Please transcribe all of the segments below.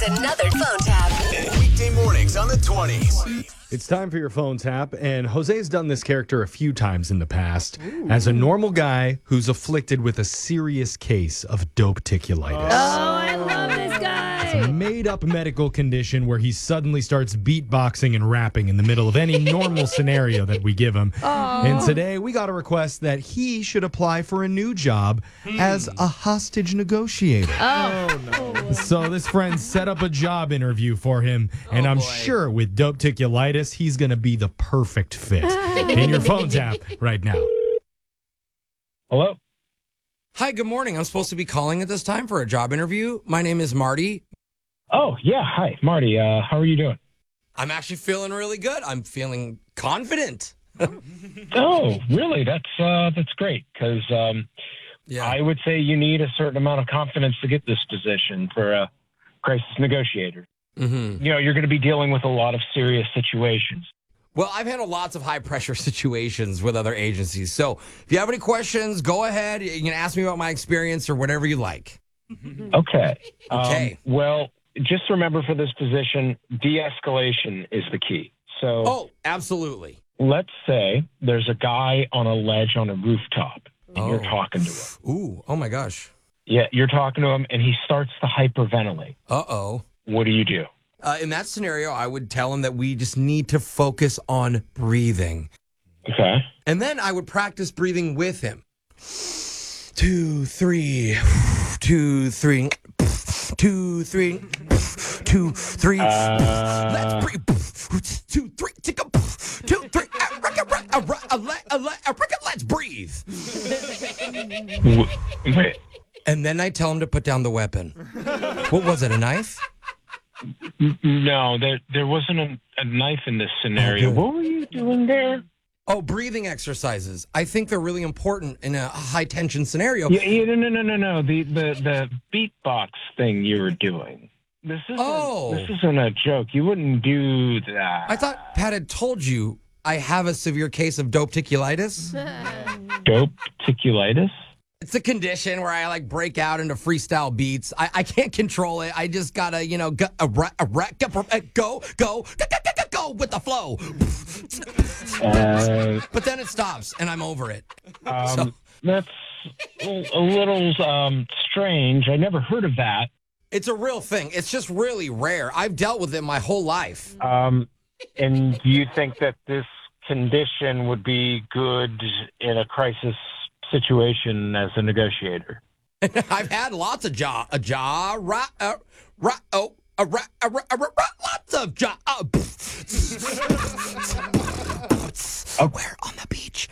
Another phone tap. Weekday mornings on the 20s. It's time for your phone tap, and Jose's done this character a few times in the past as a normal guy who's afflicted with a serious case of dopeticulitis. Oh, I love this guy. A made-up medical condition where he suddenly starts beatboxing and rapping in the middle of any normal scenario that we give him. And today, we got a request that he should apply for a new job as a hostage negotiator. So this friend set up a job interview for him, and I'm sure with dopeticulitis, he's going to be the perfect fit. In your phone tap right now. Hello? Hi, good morning. I'm supposed to be calling at this time for a job interview. My name is Marty. Oh, yeah. Hi, Marty. How are you doing? I'm actually feeling really good. I'm feeling confident. Oh, really? That's great, because I would say you need a certain amount of confidence to get this position for a crisis negotiator. Mm-hmm. You know, you're going to be dealing with a lot of serious situations. Well, I've handled lots of high-pressure situations with other agencies. So if you have any questions, go ahead. You can ask me about my experience or whatever you like. Okay. Okay. Well, just remember for this position, de-escalation is the key. So Oh, absolutely. let's say there's a guy on a ledge on a rooftop, and you're talking to him. Ooh, oh my gosh. Yeah, you're talking to him, and he starts to hyperventilate. Uh-oh. What do you do? In that scenario, I would tell him that we just need to focus on breathing. Okay. And then I would practice breathing with him. 2, 3, 2, 3, 2, 3, 2, 3. Let's breathe. 2, 3, 2, 3. Let's breathe. Wait. And then I tell him to put down the weapon. What was it, a knife? No, there wasn't a knife in this scenario. good. What were you doing there? Oh, breathing exercises. I think they're really important in a high-tension scenario. Yeah, no. The beatbox thing you were doing. This isn't a joke. You wouldn't do that. I thought Pat had told you I have a severe case of dopeticulitis. Dopeticulitis? It's a condition where I break out into freestyle beats. I can't control it. I just gotta, go with the flow. But then it stops and I'm over it. That's a little strange. I never heard of that. It's a real thing. It's just really rare. I've dealt with it my whole life. And do you think that this condition would be good in a crisis situation as a negotiator? I've had lots of lots of Where on the beach?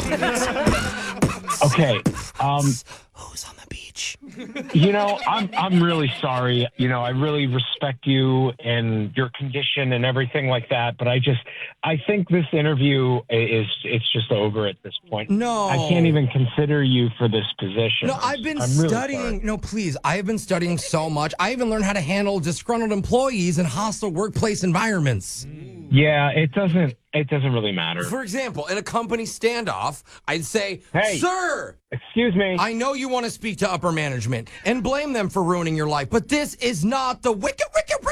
Okay. Who's on the beach? I'm really sorry. I really respect you and your condition and everything like that. But I think this interview it's just over at this point. No. I can't even consider you for this position. No, I've been I'm really studying. sorry. No, please. I have been studying so much. I even learned how to handle disgruntled employees in hostile workplace environments. Yeah, it doesn't really matter. For example, in a company standoff, I'd say, Hey. Sir, Excuse me. I know you want to speak to upper management and blame them for ruining your life, but this is not the wicked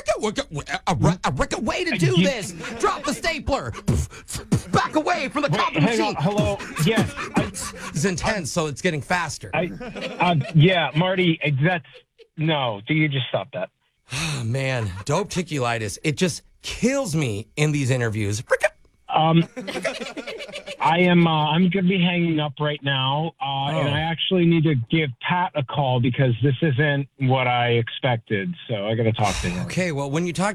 way to do this. Drop the stapler. Back away from the copy Hang machine. on. Hello. Yes. It's intense, so it's getting faster. Yeah, Marty. No. Do you just stop that? Oh, man, dopeticulitis. It just kills me in these interviews. I'm going to be hanging up right now, and I actually need to give Pat a call because this isn't what I expected. So I got to talk to him. Okay, well, when you talk